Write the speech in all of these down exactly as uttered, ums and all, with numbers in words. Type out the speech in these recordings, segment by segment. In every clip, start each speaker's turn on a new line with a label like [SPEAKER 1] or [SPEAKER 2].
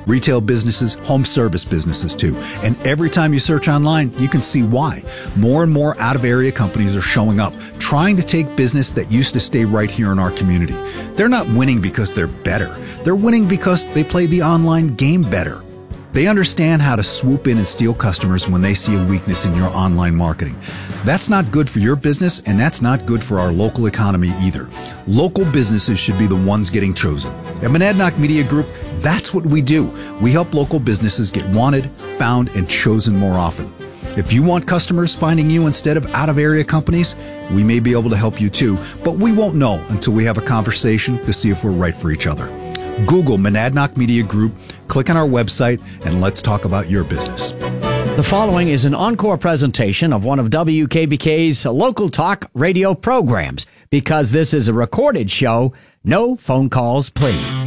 [SPEAKER 1] Retail businesses, home service businesses too. And every time you search online, you can see why. More and more out-of-area companies are showing up, trying to take business that used to stay right here in our community. They're not winning because they're better. They're winning because they play the online game better. They understand how to swoop in and steal customers when they see a weakness in your online marketing. That's not good for your business, and that's not good for our local economy either. Local businesses should be the ones getting chosen. At Monadnock Media Group, that's what we do. We help local businesses get wanted, found, and chosen more often. If you want customers finding you instead of out-of-area companies, we may be able to help you too, but we won't know until we have a conversation to see if we're right for each other. Google Monadnock Media Group, click on our website, and let's talk about your business.
[SPEAKER 2] The following is an encore presentation of one of W K B K's local talk radio programs. Because this is a recorded show, no phone calls, please.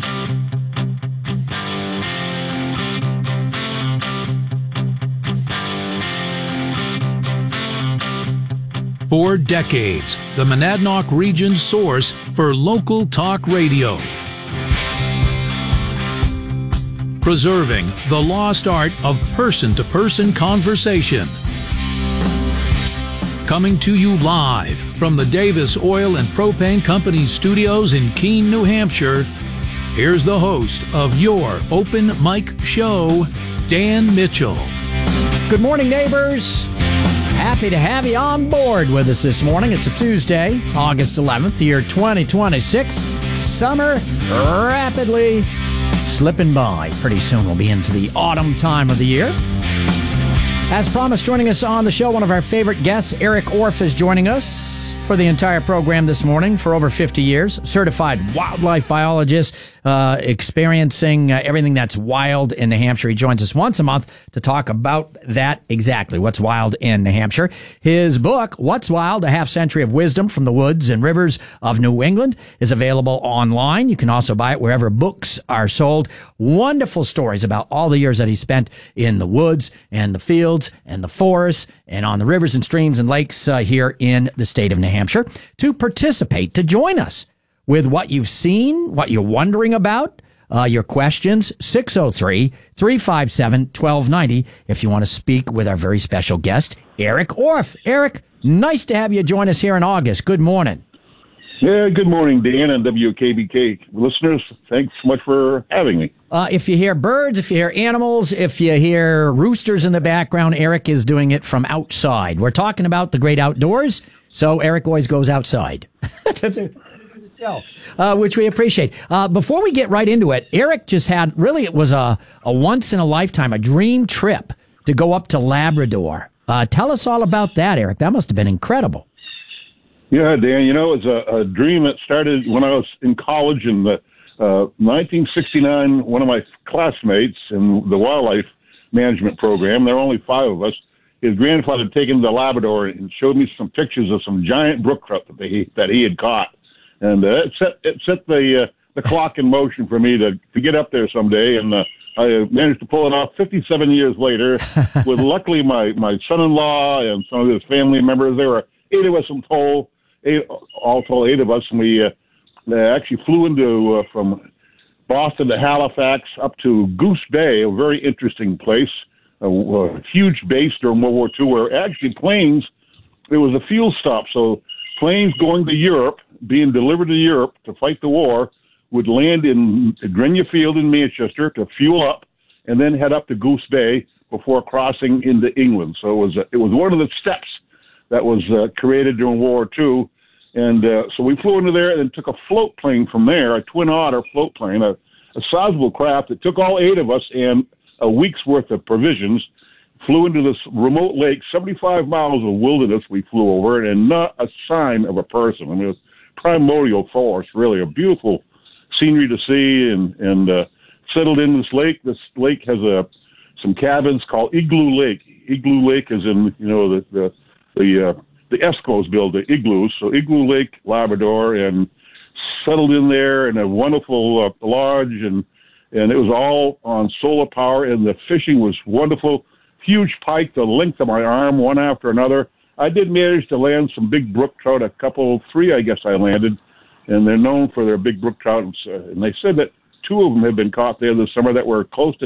[SPEAKER 3] For decades, the Monadnock region's source for local talk radio. Preserving the lost art of person-to-person conversation. Coming to you live from the Davis Oil and Propane Company studios in Keene, New Hampshire, here's the host of your Open Mic Show, Dan Mitchell.
[SPEAKER 2] Good morning, neighbors. Happy to have you on board with us this morning. It's a Tuesday, August eleventh, year twenty twenty-six. Summer rapidly slipping by. Pretty soon we'll be into the autumn time of the year. As promised, joining us on the show, one of our favorite guests, Eric Orff, is joining us for the entire program this morning for over fifty years. Certified wildlife biologist, uh, experiencing uh, everything that's wild in New Hampshire. He joins us once a month to talk about that exactly, what's wild in New Hampshire. His book, What's Wild? A Half Century of Wisdom from the Woods and Rivers of New England, is available online. You can also buy it wherever books are sold. Wonderful stories about all the years that he spent in the woods and the fields and the forests and on the rivers and streams and lakes uh, here in the state of New Hampshire. To participate, to join us with what you've seen, what you're wondering about, uh, your questions, six oh three, three five seven, one two nine oh if you want to speak with our very special guest, Eric Orff. Eric, nice to have you join us here in August. Good morning.
[SPEAKER 4] Yeah, good morning, Dan and W K B K listeners. Thanks so much for having me.
[SPEAKER 2] Uh, if you hear birds, if you hear animals, if you hear roosters in the background, Eric is doing it from outside. We're talking about the great outdoors, so Eric always goes outside, uh, which we appreciate. Uh, before we get right into it, Eric just had, really, it was a, a once-in-a-lifetime, a dream trip to go up to Labrador. Uh, tell us all about that, Eric. That must have been incredible.
[SPEAKER 4] Yeah, Dan, you know, it was a, a dream that started when I was in college in the uh, nineteen sixty-nine. One of my classmates in the wildlife management program, there were only five of us, his grandfather had taken him to Labrador and showed me some pictures of some giant brook trout that he, that he had caught. And uh, it set, it set the uh, the clock in motion for me to, to get up there someday. And uh, I managed to pull it off fifty-seven years later with luckily my, my son-in-law and some of his family members. There were eight of us in total. Eight, all told, eight of us, and we uh, actually flew into uh, from Boston to Halifax up to Goose Bay, a very interesting place, a, a huge base during World War Two, where actually planes, it was a fuel stop, so planes going to Europe, being delivered to Europe to fight the war, would land in Grenier Field in Manchester to fuel up, and then head up to Goose Bay before crossing into England. So it was a, it was one of the steps that was uh, created during World War Two. And uh, so we flew into there and then took a float plane from there, a Twin Otter float plane, a, a sizable craft that took all eight of us and a week's worth of provisions, flew into this remote lake, seventy-five miles of wilderness we flew over, and not a sign of a person. I mean, it was primordial forest, really, a beautiful scenery to see, and, and uh, settled in this lake. This lake has a, some cabins called Igloo Lake. Igloo Lake is in, you know, the, the, the, uh, the Eskimos build the igloos, so Igloo Lake, Labrador, and settled in there in a wonderful uh, lodge, and and it was all on solar power, and the fishing was wonderful. Huge pike the length of my arm, one after another. I did manage to land some big brook trout, a couple, three I guess I landed, and they're known for their big brook trout, and they said that two of them had been caught there this summer that were close to